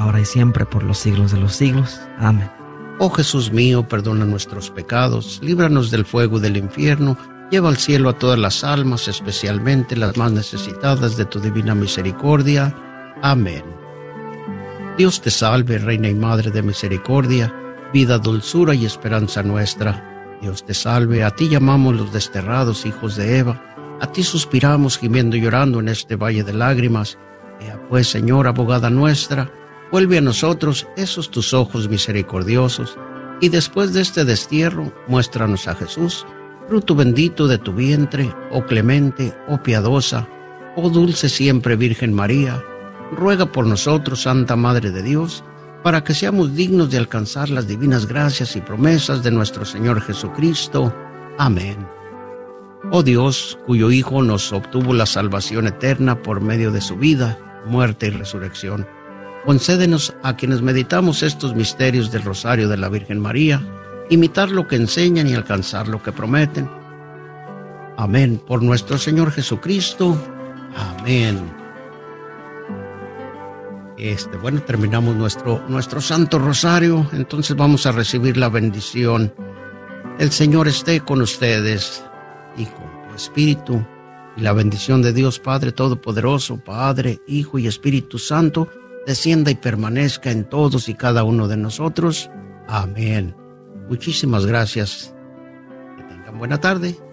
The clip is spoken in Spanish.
ahora y siempre, por los siglos de los siglos. Amén. Oh Jesús mío, perdona nuestros pecados, líbranos del fuego del infierno, lleva al cielo a todas las almas, especialmente las más necesitadas de tu divina misericordia. Amén. Dios te salve, Reina y Madre de misericordia, vida, dulzura y esperanza nuestra. Dios te salve, a ti llamamos los desterrados hijos de Eva, a ti suspiramos gimiendo y llorando en este valle de lágrimas. Ea pues, Señora, abogada nuestra, vuelve a nosotros esos tus ojos misericordiosos, y después de este destierro, muéstranos a Jesús, fruto bendito de tu vientre, oh clemente, oh piadosa, oh dulce siempre Virgen María. Ruega por nosotros, Santa Madre de Dios, para que seamos dignos de alcanzar las divinas gracias y promesas de nuestro Señor Jesucristo. Amén. Oh Dios, cuyo Hijo nos obtuvo la salvación eterna por medio de su vida, muerte y resurrección, concédenos a quienes meditamos estos misterios del Rosario de la Virgen María, imitar lo que enseñan y alcanzar lo que prometen. Amén. Por nuestro Señor Jesucristo. Amén. Terminamos nuestro Santo Rosario, entonces vamos a recibir la bendición. El Señor esté con ustedes y con tu espíritu, y la bendición de Dios Padre Todopoderoso, Padre, Hijo y Espíritu Santo, descienda y permanezca en todos y cada uno de nosotros. Amén. Muchísimas gracias. Que tengan buena tarde.